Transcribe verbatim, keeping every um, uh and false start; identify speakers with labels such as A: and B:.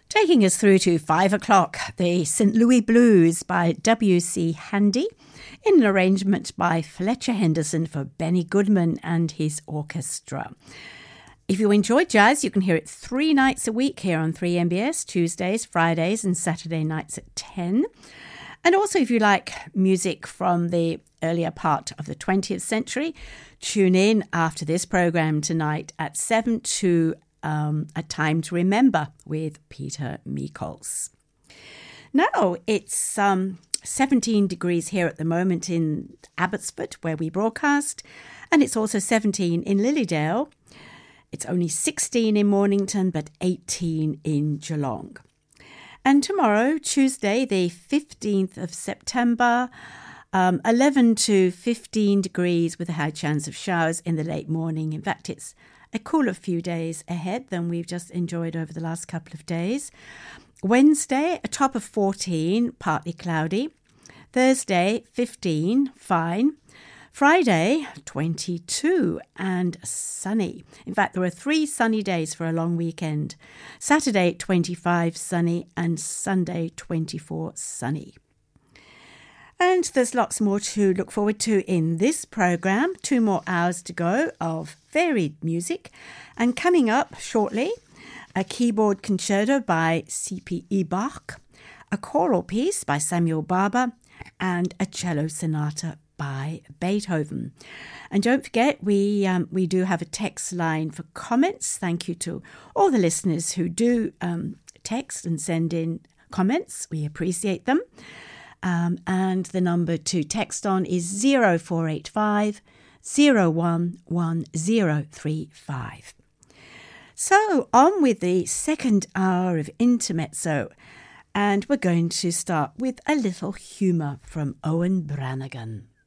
A: Taking us through to five o'clock, the Saint Louis Blues by W C Handy, in an arrangement by Fletcher Henderson for Benny Goodman and his orchestra. If you enjoy jazz, you can hear it three nights a week here on three M B S, Tuesdays, Fridays and Saturday nights at ten. And also if you like music from the earlier part of the twentieth century, tune in after this programme tonight at seven to Um, A Time to Remember with Peter Meikles. Now, it's um, seventeen degrees here at the moment in Abbotsford, where we broadcast, and it's also seventeen in Lilydale. It's only sixteen in Mornington, but eighteen in Geelong. And tomorrow, Tuesday, the fifteenth of September, um, eleven to fifteen degrees with a high chance of showers in the late morning. In fact, it's a cooler few days ahead than we've just enjoyed over the last couple of days. Wednesday, a top of fourteen, partly cloudy. Thursday, fifteen, fine. Friday, twenty-two and sunny. In fact, there are three sunny days for a long weekend. Saturday, twenty-five, sunny, and Sunday, twenty-four, sunny. And there's lots more to look forward to in this programme. Two more hours to go of varied music. And coming up shortly, a keyboard concerto by C P E Bach, a choral piece by Samuel Barber, and a cello sonata by Beethoven. And don't forget, we um, we do have a text line for comments. Thank you to all the listeners who do um, text and send in comments. We appreciate them. Um, and the number to text on is zero four eight five, zero one one zero three five. So on with the second hour of Intermezzo, and we're going to start with a little humour from Owen Brannigan.